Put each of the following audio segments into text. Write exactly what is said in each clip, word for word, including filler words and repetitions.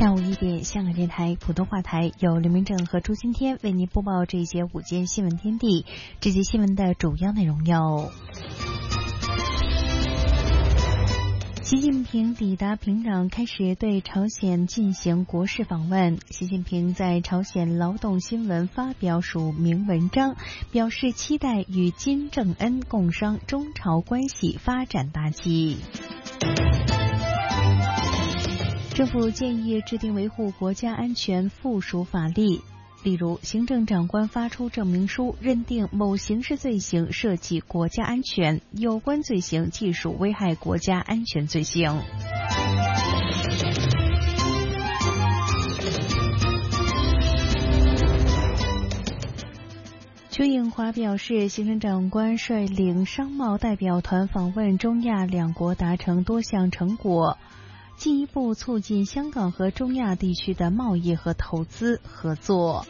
下午一点，香港电台普通话台由刘明正和朱今天为您播报这一节午间新闻天地。这节新闻的主要内容有：习近平抵达平壤，开始对朝鲜进行国事访问。习近平在朝鲜劳动新闻发表署名文章，表示期待与金正恩共商中朝关系发展大计。政府建议制定维护国家安全附属法律，例如行政长官发出证明书，认定某刑事罪行涉及国家安全，有关罪行即属危害国家安全罪行。邱应华表示，行政长官率领商贸代表团访问中亚两国，达成多项成果，进一步促进香港和中亚地区的贸易和投资合作。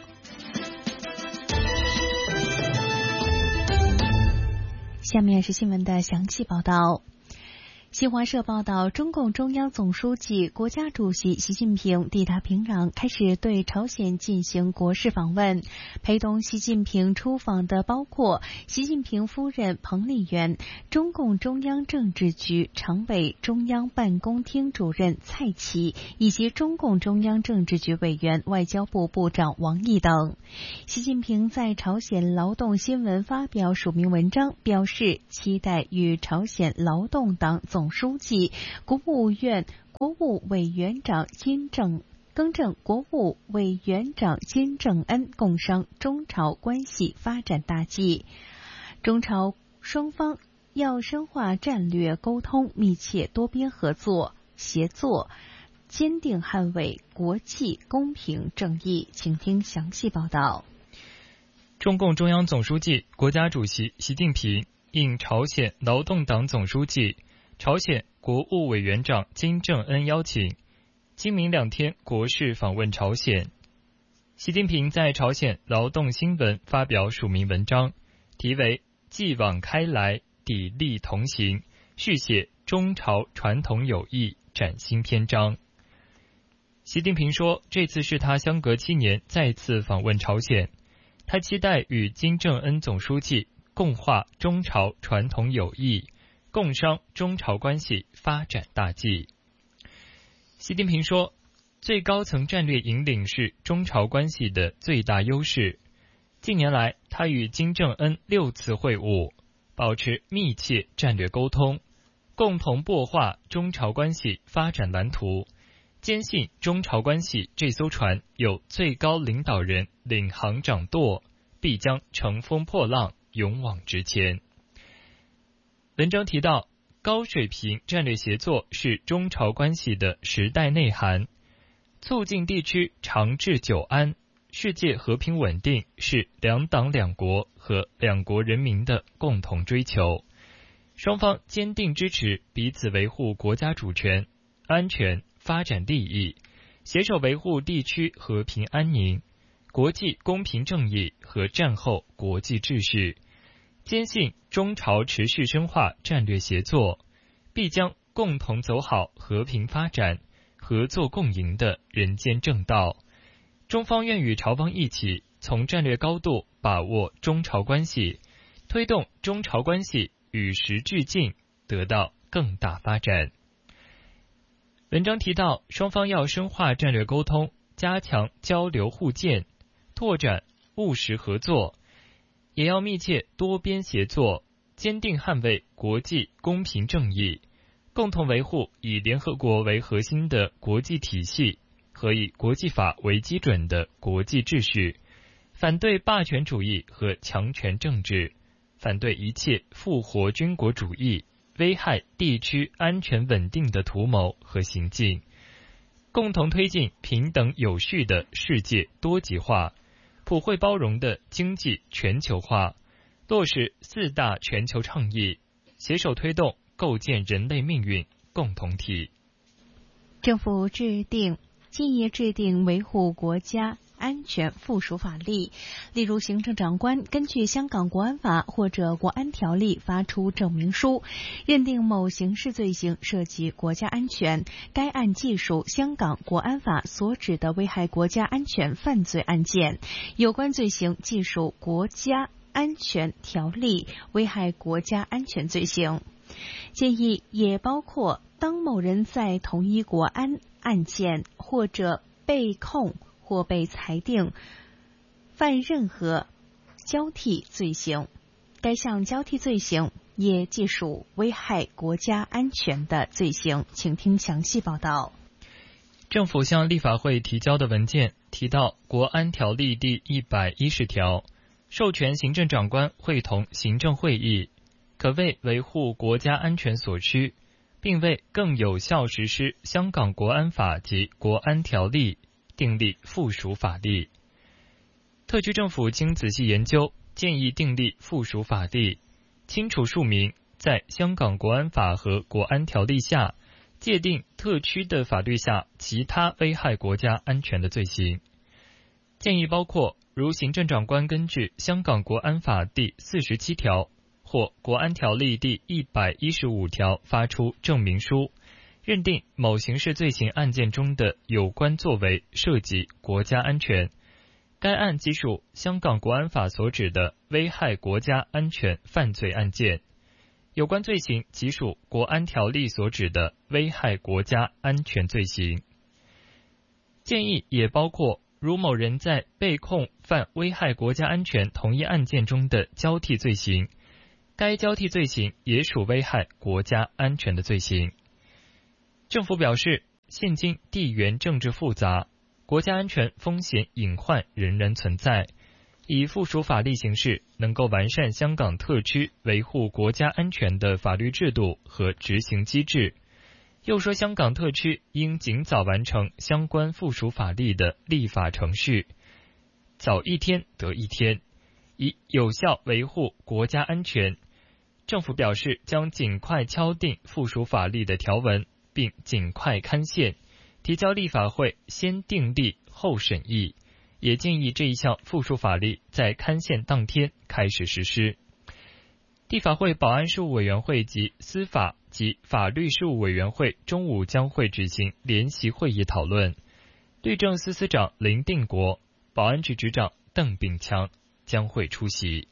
下面是新闻的详细报道。新华社报道，中共中央总书记、国家主席习近平抵达平壤，开始对朝鲜进行国事访问。陪同习近平出访的包括习近平夫人彭丽媛、中共中央政治局常委、中央办公厅主任蔡奇，以及中共中央政治局委员、外交部部长王毅等。习近平在朝鲜劳动新闻发表署名文章，表示期待与朝鲜劳动党总总书记、国务院国务委员长金正更正国务委员长金正恩共商中朝关系发展大计。中朝双方要深化战略沟通，密切多边合作协作，坚定捍卫国际公平正义。请听详细报道。 中共中央总书记、国家主席习近平应朝鲜劳动党总书记、朝鲜国务委员长金正恩邀请，今明两天国事访问朝鲜。习近平在朝鲜劳动新闻发表署名文章，题为“继往开来，砥砺同行，续写中朝传统友谊崭新篇章”。习近平说，这次是他相隔七年再次访问朝鲜，他期待与金正恩总书记共话中朝传统友谊，共商中朝关系发展大计。习近平说，最高层战略引领是中朝关系的最大优势。近年来，他与金正恩六次会晤，保持密切战略沟通，共同擘画中朝关系发展蓝图，坚信中朝关系这艘船有最高领导人领航掌舵，必将乘风破浪，勇往直前。文章提到，高水平战略协作是中朝关系的时代内涵，促进地区长治久安、世界和平稳定是两党两国和两国人民的共同追求。双方坚定支持彼此维护国家主权、安全、发展利益，携手维护地区和平安宁、国际公平正义和战后国际秩序。坚信中朝持续深化战略协作，必将共同走好和平发展、合作共赢的人间正道。中方愿与朝方一起，从战略高度把握中朝关系，推动中朝关系与时俱进，得到更大发展。文章提到，双方要深化战略沟通，加强交流互鉴，拓展务实合作，也要密切多边协作，坚定捍卫国际公平正义，共同维护以联合国为核心的国际体系和以国际法为基准的国际秩序，反对霸权主义和强权政治，反对一切复活军国主义、危害地区安全稳定的图谋和行径，共同推进平等有序的世界多极化、普惠包容的经济全球化，落实四大全球倡议，携手推动构建人类命运共同体。 政府制定建议制定维护国家安全附属法例，例如行政长官根据香港国安法或者国安条例发出证明书，认定某刑事罪行涉及国家安全，该案既属香港国安法所指的危害国家安全犯罪案件，有关罪行既属国家安全条例危害国家安全罪行。建议也包括当某人在同一国安案件或者被控或被裁定犯任何交替罪行，该项交替罪行也既属危害国家安全的罪行。请听详细报道。 政府向立法会提交的文件提到，国安条例第一百一十条授权行政长官会同行政会议，可为维护国家安全所需，并为更有效实施香港国安法及国安条例订立附属法例。特区政府经仔细研究，建议订立附属法例，清楚述明在香港国安法和国安条例下界定特区的法律下其他危害国家安全的罪行。建议包括如行政长官根据香港国安法第四十七条或国安条例第一百一十五条发出证明书，认定某刑事罪行案件中的有关作为涉及国家安全，该案即属香港国安法所指的危害国家安全犯罪案件，有关罪行即属国安条例所指的危害国家安全罪行。建议也包括如某人在被控犯危害国家安全同一案件中的交替罪行，该交替罪行也属危害国家安全的罪行。政府表示，现今地缘政治复杂，国家安全风险隐患仍然存在，以附属法例形式能够完善香港特区维护国家安全的法律制度和执行机制。又说，香港特区应尽早完成相关附属法例的立法程序，早一天得一天，以有效维护国家安全。政府表示，将尽快敲定附属法例的条文，并尽快刊宪，提交立法会先订立后审议，也建议这一项附属法例在刊宪当天开始实施。立法会保安事务委员会及司法及法律事务委员会中午将会举行联席会议讨论，律政司司长林定国、保安局局长邓炳强将会出席。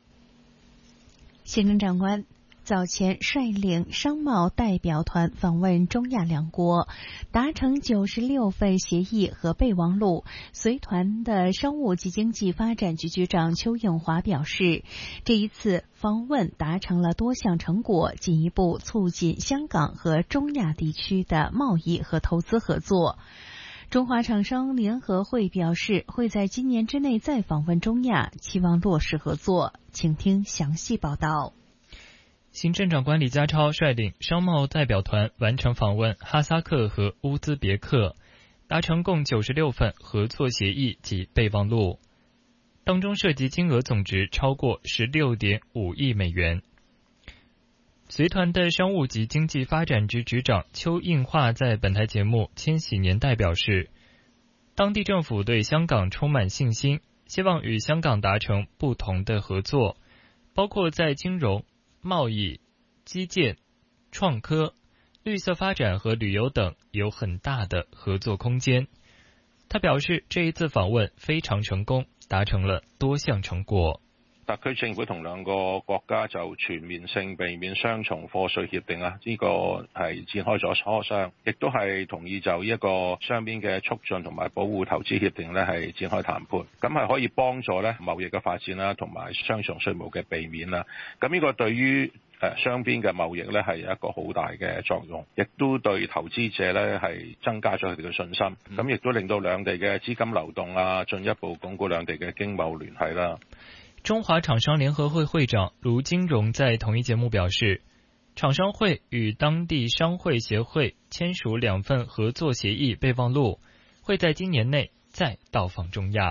行政长官早前率领商贸代表团访问中亚两国，达成九十六份协议和备忘录。随团的商务及经济发展局局长邱应华表示，这一次访问达成了多项成果，进一步促进香港和中亚地区的贸易和投资合作。中华厂商联合会表示，会在今年之内再访问中亚，期望落实合作。请听详细报道。 行政长官李家超率领商贸代表团完成访问哈萨克和乌兹别克，达成共九十六份合作协议及备忘录，当中涉及金额总值超过 十六点五亿美元。随团的商务及经济发展局局长邱应华在本台节目《千禧年代》表示，当地政府对香港充满信心，希望与香港达成不同的合作，包括在金融、贸易、基建、创科、绿色发展和旅游等有很大的合作空间。他表示，这一次访问非常成功，达成了多项成果。 特區政府同兩個國家就全面性避免雙重課稅協定啊，呢個係展開咗磋商，亦都係同意就一個雙邊嘅促進同埋保護投資協定咧係展開談判，咁係可以幫助咧貿易嘅發展啦，同埋雙重稅務嘅避免啦。咁呢個對於誒雙邊嘅貿易咧係有一個好大嘅作用，亦都對投資者咧係增加咗佢哋嘅信心，咁亦都令到兩地嘅資金流動啊，進一步鞏固兩地嘅經貿聯繫啦。 中华厂商联合会会长盧金榮在同一節目表示，廠商會與當地商會協會簽署兩份合作協議備忘錄，會在今年內再到訪中亞。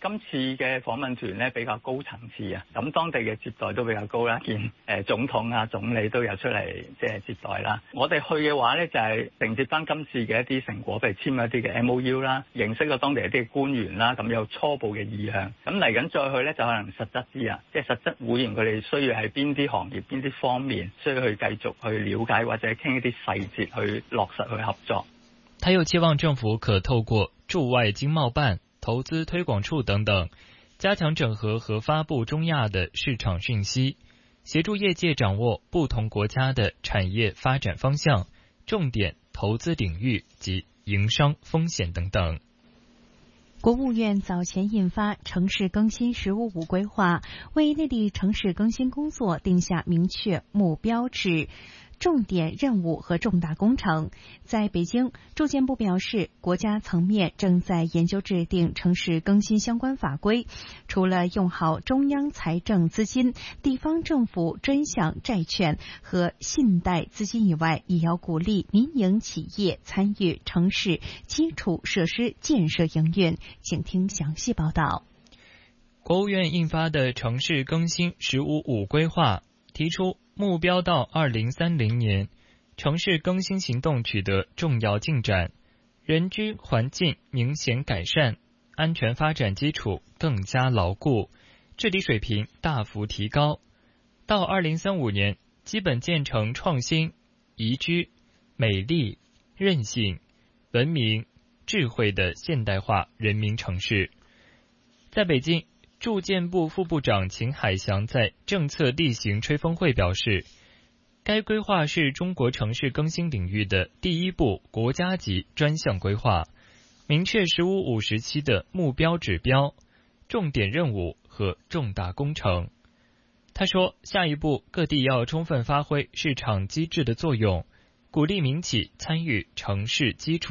今次嘅訪問團咧比較高層次啊，咁當地嘅接待都比較高啦，見誒總統啊、總理都有出嚟即係接待啦。我哋去嘅話咧就係承接翻今次嘅一啲成果，譬如簽一啲嘅 M O U 啦，認識咗當地一啲官員啦，咁有初步嘅意向。咁嚟緊再去咧就可能實質啲啊，即係實質會員佢哋需要喺邊啲行業、邊啲方面需要去繼續去了解或者傾一啲細節去落實去合作。 他又期望政府可透過駐外經貿辦、投資推廣處等等，加強整合和發布中亞的市場訊息，協助業界掌握不同國家的產業發展方向、重點投資領域及營商風險等等。 國務院早前印發城市更新“十五五”規劃，為內地城市更新工作定下明確目標指重點任務和重大工程。在北京，住建部表示，國家層面正在研究制定城市更新相關法規，除了用好中央財政資金、地方政府專項債券和信貸資金以外，也要鼓勵民營企業參與城市基礎設施建設營運。請聽詳細報道。 國務院印發的城市更新“十五五”規劃提出，目標到二零三零年，城市更新行動取得重要進展，人居環境明顯改善，安全發展基礎更加牢固，治理水平大幅提高。到二零三五年，基本建成創新、宜居、美麗、韌性、文明、智慧的現代化人民城市。在北京，住建部副部長秦海翔在政策例行吹風會表示，該規劃是中國城市更新領域的第一部國家級專項規劃，明確“十五五”時期的目標指標、重點任務和重大工程。他說，下一步各地要充分發揮市場機制的作用，鼓勵民企參與城市基礎